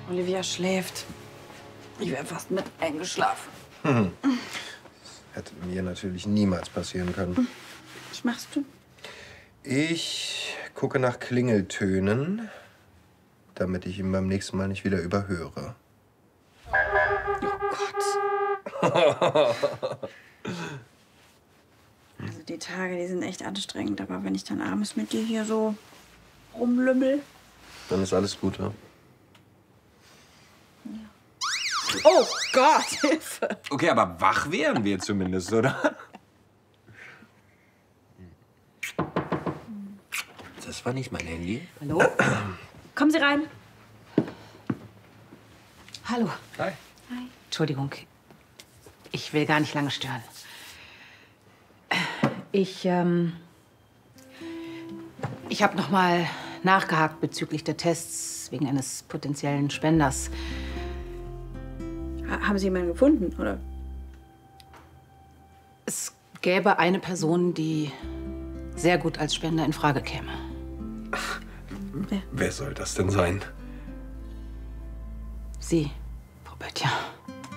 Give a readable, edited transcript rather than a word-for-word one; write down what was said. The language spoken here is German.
Olivia schläft. Ich wäre fast mit eingeschlafen. Das hätte mir natürlich niemals passieren können. Was machst du? Ich gucke nach Klingeltönen, damit ich ihn beim nächsten Mal nicht wieder überhöre. Oh Gott. Also die Tage, die sind echt anstrengend. Aber wenn ich dann abends mit dir hier so rumlümmel... Dann ist alles gut, ja? Oh Gott, Hilfe. Okay, aber wach wären wir zumindest, oder? Das war nicht mein Handy. Hallo? Kommen Sie rein. Hallo. Hi. Hi. Entschuldigung. Ich will gar nicht lange stören. Ich habe noch mal nachgehakt bezüglich der Tests wegen eines potenziellen Spenders. Haben Sie jemanden gefunden, oder? Es gäbe eine Person, die sehr gut als Spender in Frage käme. Wer soll das denn sein? Sie, Frau Böttcher.